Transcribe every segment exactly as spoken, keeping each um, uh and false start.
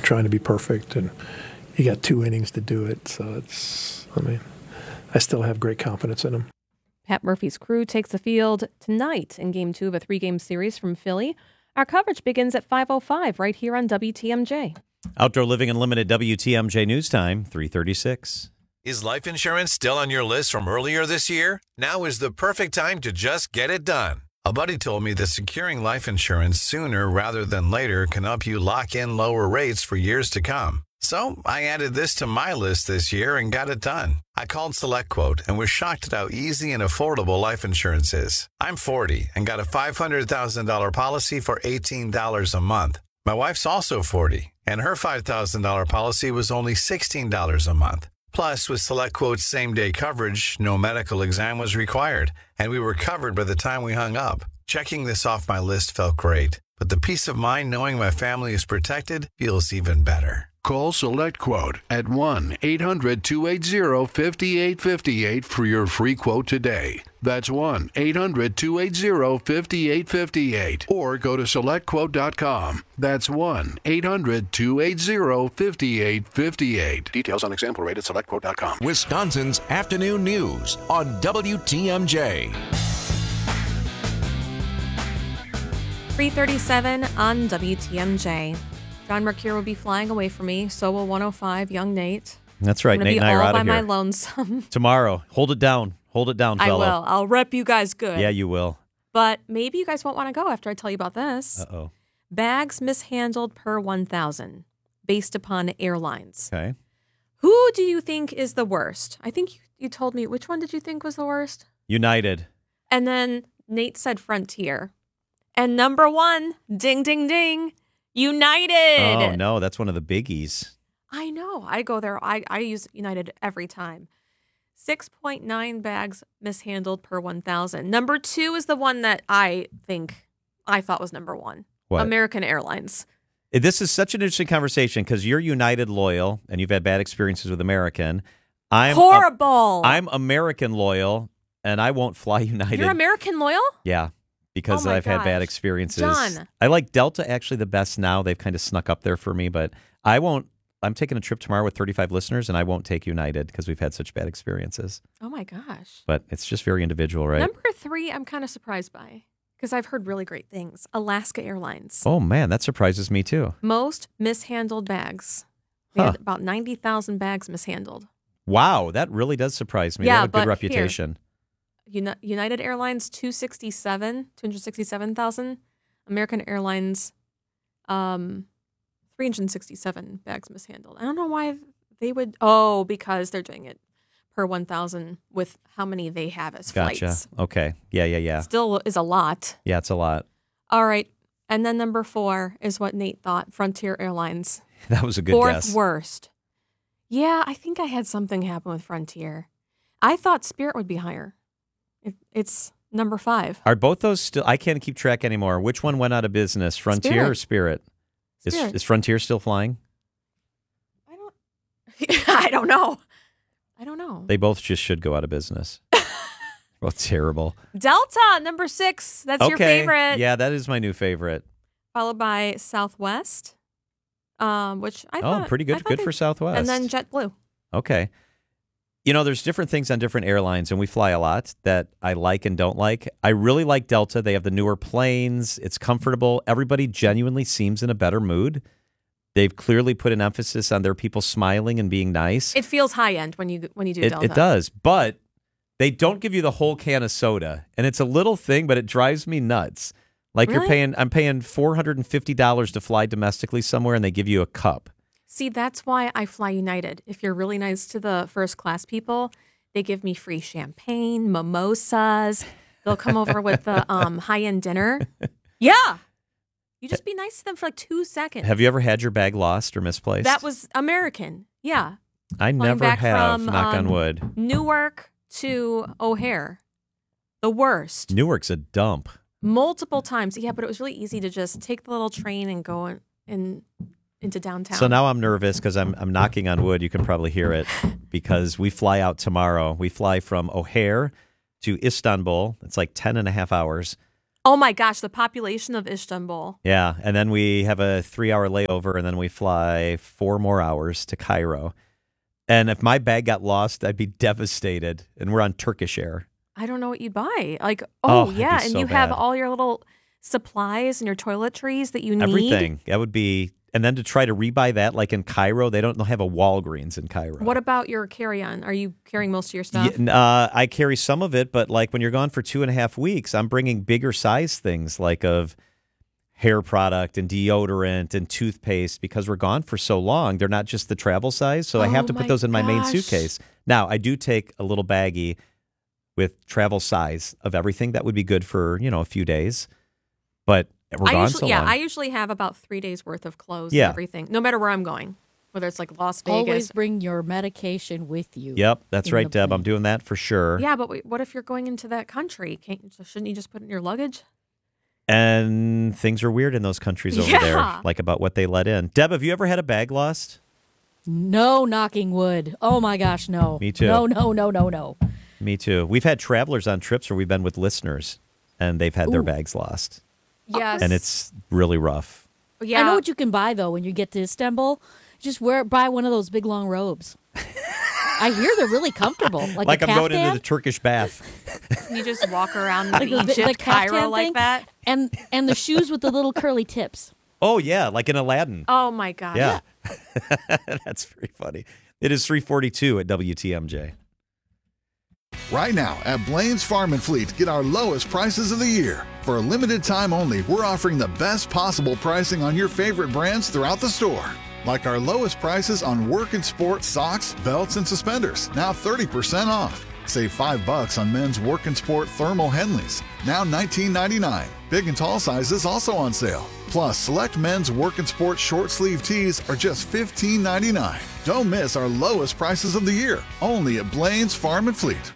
trying to be perfect, and you got two innings to do it. So it's, I mean, I still have great confidence in him. Pat Murphy's crew takes the field tonight in game two of a three-game series from Philly. Our coverage begins at five oh five right here on W T M J. Outdoor Living Unlimited W T M J News Time, three thirty-six. Is life insurance still on your list from earlier this year? Now is the perfect time to just get it done. A buddy told me that securing life insurance sooner rather than later can help you lock in lower rates for years to come. So I added this to my list this year and got it done. I called SelectQuote and was shocked at how easy and affordable life insurance is. I'm forty and got a five hundred thousand dollars policy for eighteen dollars a month. My wife's also forty, and her five thousand dollars policy was only sixteen dollars a month. Plus, with SelectQuote's same-day coverage, no medical exam was required, and we were covered by the time we hung up. Checking this off my list felt great, but the peace of mind knowing my family is protected feels even better. Call SelectQuote at one eight hundred two eight zero five eight five eight for your free quote today. That's one eight hundred two eight zero five eight five eight. Or go to select quote dot com. That's one eight hundred two eight zero five eight five eight. Details on example rate at select quote dot com. Wisconsin's Afternoon News on W T M J. three thirty-seven on W T M J. John Mercure will be flying away from me. So will one oh five, young Nate. That's right. Nate and I are out of here. I'm going to be all by my lonesome. Tomorrow. Hold it down. Hold it down, fella. I will. I'll rep you guys good. Yeah, you will. But maybe you guys won't want to go after I tell you about this. Uh-oh. Bags mishandled per one thousand based upon airlines. Okay. Who do you think is the worst? I think you, you told me. Which one did you think was the worst? United. And then Nate said Frontier. And number one, ding, ding, ding, United. Oh, no, that's one of the biggies. I know. I go there. I, I use United every time. six point nine bags mishandled per one thousand. Number two is the one that I think I thought was number one. What? American Airlines. This is such an interesting conversation because you're United loyal and you've had bad experiences with American. I'm Horrible. A, I'm American loyal and I won't fly United. You're American loyal? Yeah. Because oh I've gosh. had bad experiences. John. I like Delta actually the best now. They've kind of snuck up there for me, but I won't. I'm taking a trip tomorrow with thirty-five listeners, and I won't take United because we've had such bad experiences. Oh, my gosh. But it's just very individual, right? Number three, I'm kind of surprised by because I've heard really great things. Alaska Airlines. Oh, man, that surprises me too. Most mishandled bags. We Huh. had about ninety thousand bags mishandled. Wow, that really does surprise me. Yeah, they have a good but reputation. Here, Uni- United Airlines, two hundred sixty-seven, two hundred sixty-seven thousand. American Airlines, um, three hundred sixty-seven bags mishandled. I don't know why they would. Oh, because they're doing it per one thousand with how many they have as Gotcha. flights. Okay. Yeah, yeah, yeah. Still is a lot. Yeah, it's a lot. All right. And then number four is what Nate thought, Frontier Airlines. That was a good Fourth guess. worst. Yeah, I think I had something happen with Frontier. I thought Spirit would be higher. It, it's number five. Are both those still? I can't keep track anymore. Which one went out of business, Frontier Spirit. or Spirit? Spirit. Is, is Frontier still flying? I don't. I don't know. I don't know. They both just should go out of business. Both terrible. Delta, number six. That's okay. your favorite. Yeah, that is my new favorite. Followed by Southwest, um, which I oh, thought pretty I good. thought Good they- for Southwest. And then JetBlue. Okay. You know, there's different things on different airlines, and we fly a lot that I like and don't like. I really like Delta. They have the newer planes. It's comfortable. Everybody genuinely seems in a better mood. They've clearly put an emphasis on their people smiling and being nice. It feels high end when you when you do It, Delta. it does, but they don't give you the whole can of soda, and it's a little thing, but it drives me nuts. Like Really? you're paying, I'm paying four hundred fifty dollars to fly domestically somewhere, and they give you a cup. See, that's why I fly United. If you're really nice to the first class people, they give me free champagne, mimosas. They'll come over with the um, high end dinner. Yeah. You just be nice to them for like two seconds. Have you ever had your bag lost or misplaced? That was American. Yeah. I Flying never back have, from, knock on um, wood. Newark to O'Hare. The worst. Newark's a dump. Multiple times. Yeah, but it was really easy to just take the little train and go in, in into downtown. So now I'm nervous because I'm I'm knocking on wood. You can probably hear it because we fly out tomorrow. We fly from O'Hare to Istanbul. It's like ten and a half hours. Oh my gosh, the population of Istanbul. Yeah, and then we have a three-hour layover, and then we fly four more hours to Cairo. And if my bag got lost, I'd be devastated. And we're on Turkish Air. I don't know what you'd buy. Like, Oh, oh, it'd be yeah, and so you have bad. all your little supplies and your toiletries that you need. Everything. That would be... And then to try to rebuy that, like in Cairo, they don't have a Walgreens in Cairo. What about your carry-on? Are you carrying most of your stuff? Yeah, uh, I carry some of it, but like when you're gone for two and a half weeks, I'm bringing bigger size things like of hair product and deodorant and toothpaste because we're gone for so long. They're not just the travel size, so I have Oh to put my those in my main gosh. suitcase. Now, I do take a little baggie with travel size of everything that would be good for, you know, a few days, but we're I gone usually, so yeah, long. I usually have about three days worth of clothes Yeah. and everything, no matter where I'm going, whether it's like Las Vegas. Always bring your medication with you. Yep, that's in right, the Deb. I'm plane. doing that for sure. Yeah, but wait, what if you're going into that country? Can't, shouldn't you just put it in your luggage? And things are weird in those countries over there, Yeah. like about what they let in. Deb, have you ever had a bag lost? No knocking wood. Oh my gosh, no. Me too. No, no, no, no, no. Me too. We've had travelers on trips where we've been with listeners, and they've had their Ooh. bags lost, Yes. and it's really rough. yeah. I know what you can buy though when you get to Istanbul. Just wear buy one of those big long robes. I hear they're really comfortable. Like, Like a I'm going caftan, into the Turkish bath. You just walk around like the, Egypt, the Cairo caftan like thing, that. and and the shoes with the little curly tips. Oh yeah, like in Aladdin. Oh my gosh. yeah, that's very funny. It is three forty-two at W T M J. Right now at Blaine's Farm and Fleet, get our lowest prices of the year. For a limited time only, we're offering the best possible pricing on your favorite brands throughout the store. Like our lowest prices on work and sport socks, belts, and suspenders, now thirty percent off. Save five bucks on men's work and sport thermal Henleys, now nineteen ninety-nine. Big and tall sizes also on sale. Plus, select men's work and sport short sleeve tees are just fifteen ninety-nine. Don't miss our lowest prices of the year, only at Blaine's Farm and Fleet.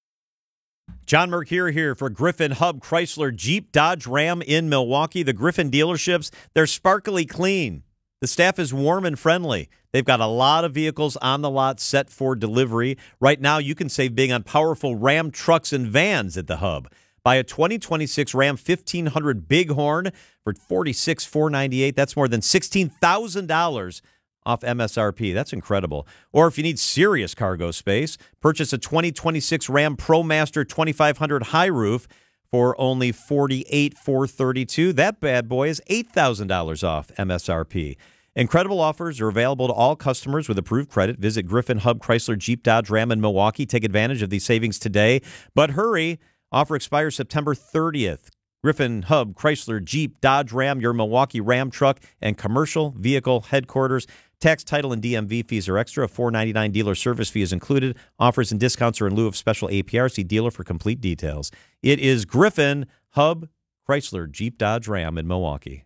John Mercure here for Griffin Hub Chrysler Jeep Dodge Ram in Milwaukee. The Griffin dealerships, they're sparkly clean. The staff is warm and friendly. They've got a lot of vehicles on the lot set for delivery. Right now, you can save big on powerful Ram trucks and vans at the Hub. Buy a twenty twenty-six Ram fifteen hundred Bighorn for forty-six thousand four hundred ninety-eight dollars. That's more than sixteen thousand dollars off M S R P. That's incredible. Or if you need serious cargo space, purchase a twenty twenty-six Ram ProMaster twenty-five hundred High Roof for only forty-eight thousand four hundred thirty-two dollars. That bad boy is eight thousand dollars off M S R P. Incredible offers are available to all customers with approved credit. Visit Griffin Hub Chrysler Jeep Dodge Ram in Milwaukee. Take advantage of these savings today. But hurry, offer expires September thirtieth. Griffin Hub Chrysler Jeep Dodge Ram, your Milwaukee Ram truck and commercial vehicle headquarters. Tax, title, and D M V fees are extra. A four dollars and ninety-nine cents dealer service fee is included. Offers and discounts are in lieu of special A P R. See dealer for complete details. It is Griffin Hub Chrysler Jeep Dodge Ram in Milwaukee.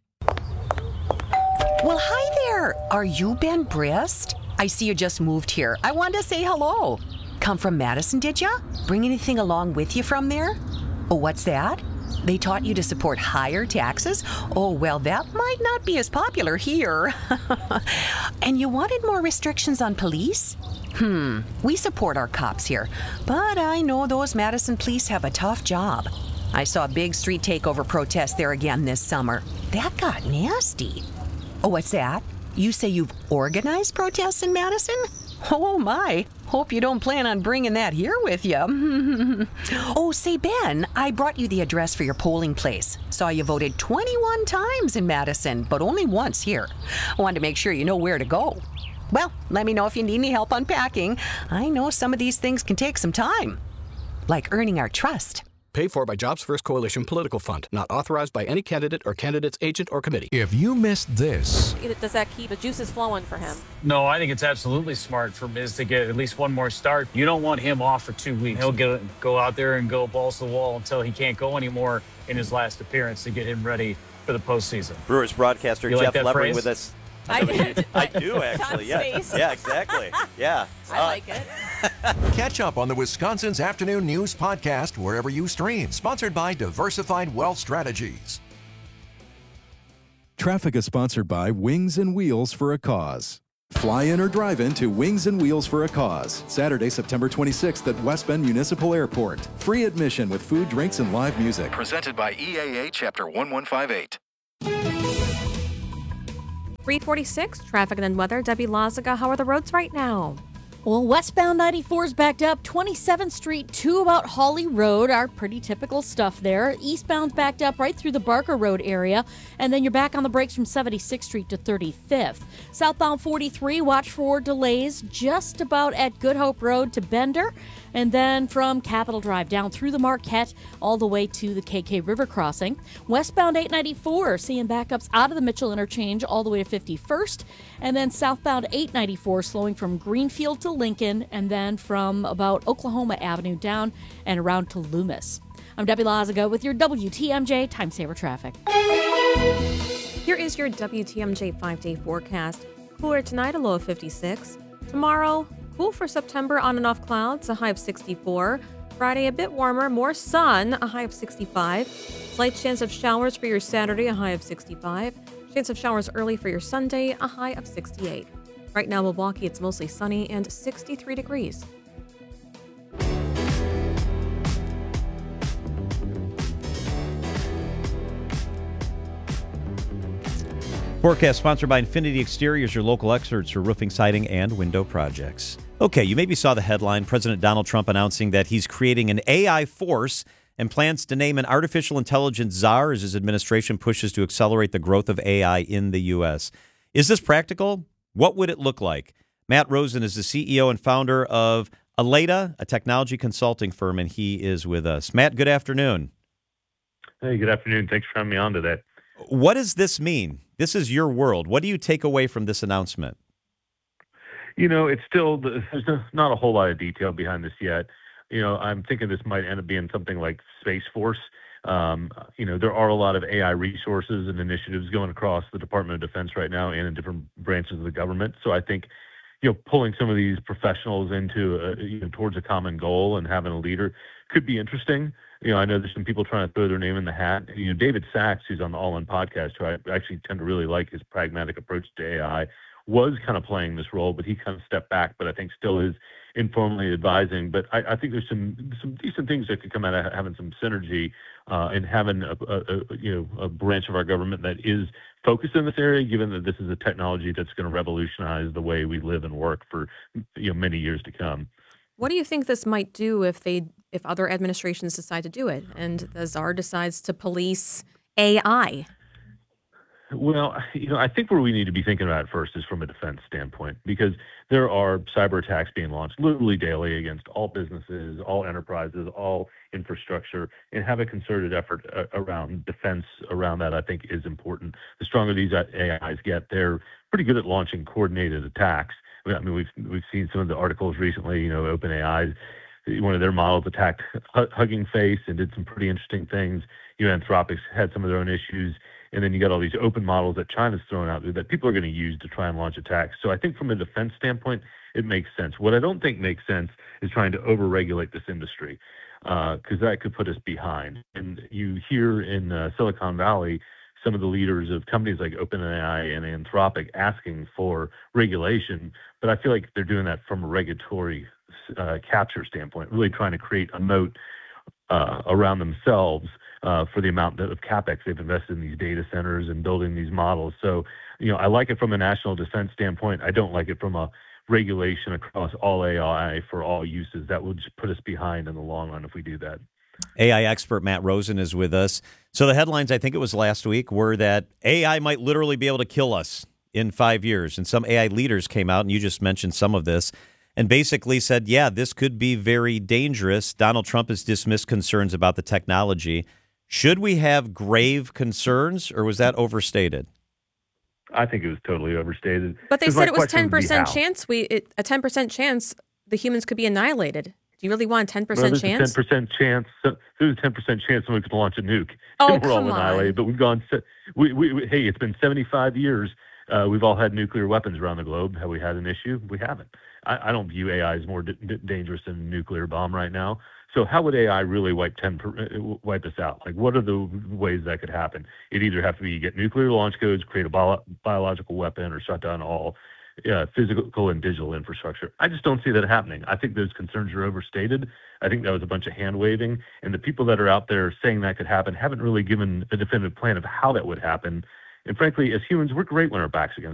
Well, hi there. Are you Ben Brist? I see you just moved here. I wanted to say hello. Come from Madison, did ya? Bring anything along with you from there? Oh, what's that? They taught you to support higher taxes? Oh, well, that might not be as popular here. And you wanted more restrictions on police? Hmm, we support our cops here, but I know those Madison police have a tough job. I saw a big street takeover protest there again this summer. That got nasty. Oh, what's that? You say you've organized protests in Madison? Oh, my. Hope you don't plan on bringing that here with you. Oh, say, Ben, I brought you the address for your polling place. Saw you voted twenty-one times in Madison, but only once here. I wanted to make sure you know where to go. Well, let me know if you need any help unpacking. I know some of these things can take some time, like earning our trust. Paid for by Jobs First Coalition Political Fund. Not authorized by any candidate or candidate's agent or committee. If you missed this, Does that keep the juices flowing for him? No, I think it's absolutely smart for Miz to get at least one more start. You don't want him off for two weeks. He'll get go out there and go balls to the wall until he can't go anymore in his last appearance to get him ready for the postseason. Brewers broadcaster You like Jeff that Levering phrase? with us. I did. I do, actually. Yeah, Space. yeah, exactly. Yeah. I like it. catch up on the Wisconsin's Afternoon News podcast wherever you stream. Sponsored by Diversified Wealth Strategies. Traffic is sponsored by Wings and Wheels for a Cause. Fly in or drive in to Wings and Wheels for a Cause, Saturday, September twenty-sixth at West Bend Municipal Airport. Free admission with food, drinks, and live music. Presented by E A A Chapter one one five eight. three forty-six, traffic and weather. Debbie Lazaga, how are the roads right now? Well, westbound ninety-four is backed up. twenty-seventh Street to about Holly Road, our pretty typical stuff there. Eastbound's backed up right through the Barker Road area. And then you're back on the brakes from seventy-sixth Street to thirty-fifth. Southbound forty-three, watch for delays just about at Good Hope Road to Bender. And then from Capitol Drive down through the Marquette all the way to the K K River crossing. Westbound eight ninety-four, seeing backups out of the Mitchell interchange all the way to fifty-first. And then southbound eight ninety-four slowing from Greenfield to Lincoln, and then from about Oklahoma Avenue down and around to Loomis. I'm Debbie Lazaga with your W T M J Time Saver Traffic. Here is your W T M J five-day forecast. Cooler tonight, a low of fifty-six. Tomorrow, cool for September, on and off clouds, a high of sixty-four. Friday, a bit warmer, more sun, a high of sixty-five. Slight chance of showers for your Saturday, a high of sixty-five. Chance of showers early for your Sunday, a high of sixty-eight. Right now, Milwaukee, it's mostly sunny and sixty-three degrees. Forecast sponsored by Infinity Exteriors, your local experts for roofing, siding, and window projects. Okay, you maybe saw the headline. President Donald Trump announcing that he's creating an A I force and plans to name an artificial intelligence czar as his administration pushes to accelerate the growth of A I in the U S. Is this practical? What would it look like? Matt Rosen is the C E O and founder of Aleda, a technology consulting firm, and he is with us. Matt, good afternoon. Hey, good afternoon. Thanks for having me on today. What does this mean? This is your world. What do you take away from this announcement? You know, it's still, there's not a whole lot of detail behind this yet. You know, I'm thinking this might end up being something like Space Force. Um, you know, there are a lot of A I resources and initiatives going across the Department of Defense right now and in different branches of the government. So I think, you know, pulling some of these professionals into a, you know, towards a common goal and having a leader could be interesting. You know, I know there's some people trying to throw their name in the hat. You know, David Sachs, who's on the All In podcast, who I actually tend to really like his pragmatic approach to A I, was kind of playing this role, but he kind of stepped back, but I think still is informally advising. But I, I think there's some some decent things that could come out of having some synergy uh, and having a, a, a you know a branch of our government that is focused in this area, given that this is a technology that's going to revolutionize the way we live and work for you know many years to come. What do you think this might do if they if other administrations decide to do it and the czar decides to police A I? Well, you know, I think where we need to be thinking about it first is from a defense standpoint, because there are cyber attacks being launched literally daily against all businesses, all enterprises, all infrastructure, and have a concerted effort uh, around defense around that, I think, is important. The stronger these A Is get, they're pretty good at launching coordinated attacks. I mean, we've we've seen some of the articles recently. You know, OpenAI, one of their models attacked Hugging Face and did some pretty interesting things. You know, Anthropic's had some of their own issues. And then you got all these open models that China's thrown out there that people are going to use to try and launch attacks. So I think from a defense standpoint, it makes sense. What I don't think makes sense is trying to overregulate this industry, because uh, that could put us behind. And you hear in uh, Silicon Valley some of the leaders of companies like OpenAI and Anthropic asking for regulation, but I feel like they're doing that from a regulatory uh, capture standpoint, really trying to create a moat uh, around themselves Uh, for the amount of capex they've invested in these data centers and building these models. So, you know, I like it from a national defense standpoint. I don't like it from a regulation across all A I for all uses. That would just put us behind in the long run if we do that. A I expert Matt Rosen is with us. So the headlines, I think it was last week, were that A I might literally be able to kill us in five years. And some A I leaders came out, and you just mentioned some of this, and basically said, yeah, this could be very dangerous. Donald Trump has dismissed concerns about the technology. Should we have grave concerns, or was that overstated? I think it was totally overstated. But they said it was ten percent chance. We it, a ten percent chance the humans could be annihilated. Do you really want a ten percent well, chance? A ten percent chance. There's a ten percent chance someone could launch a nuke. Oh, and we're come all annihilated. on. But we've gone. We, we, we, hey, it's been seventy-five years. Uh, we've all had nuclear weapons around the globe. Have we had an issue? We haven't. I, I don't view A I as more d- d- dangerous than a nuclear bomb right now. So how would A I really wipe ten per, wipe us out? Like, what are the ways that could happen? It either have to be get nuclear launch codes, create a bio- biological weapon, or shut down all uh, physical and digital infrastructure. I just don't see that happening. I think those concerns are overstated. I think that was a bunch of hand waving, and the people that are out there saying that could happen haven't really given a definitive plan of how that would happen. And frankly, as humans, we're great when our backs against